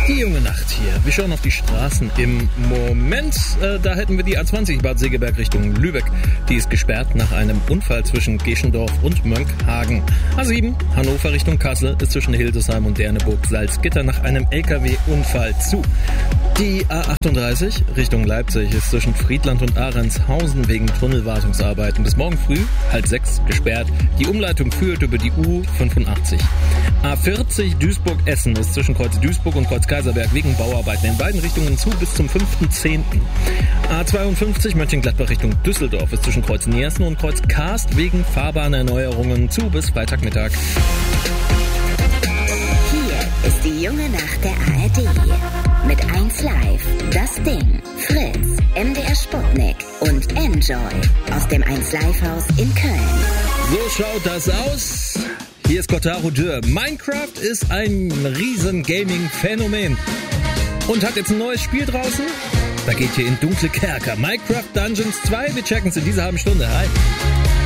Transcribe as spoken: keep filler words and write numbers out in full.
Die junge Nacht hier. Wir schauen auf die Straßen. Im Moment, äh, da hätten wir die A zwanzig Bad Segeberg Richtung Lübeck. Die ist gesperrt nach einem Unfall zwischen Geschendorf und Mönckehagen. A sieben, Hannover Richtung Kassel, ist zwischen Hildesheim und Derneburg-Salzgitter nach einem L K W-Unfall zu. Die A achtunddreißig Richtung Leipzig ist zwischen Friedland und Ahrendshausen wegen Tunnelwartungsarbeiten bis morgen früh, halb sechs, gesperrt. Die Umleitung führt über die U fünfundachtzig. A vierzig Duisburg-Essen ist zwischen Kreuz Duisburg und Kreuz Kaiserberg wegen Bauarbeiten in beiden Richtungen zu bis zum fünften zehnten A zweiundfünfzig Mönchengladbach Richtung Düsseldorf ist zwischen Kreuz Niersen und Kreuz Karst wegen Fahrbahnerneuerungen zu bis Freitagmittag. Hier ist die junge Nacht der A R D. Mit eins Live, Das Ding, Fritz, M D R Sputnik und Enjoy aus dem eins Live Haus in Köln. So schaut das aus. Hier ist Kotaro Dürr. Minecraft ist ein riesen Gaming-Phänomen und hat jetzt ein neues Spiel draußen. Da geht ihr in dunkle Kerker. Minecraft Dungeons zwei. Wir checken es in dieser halben Stunde. Hi.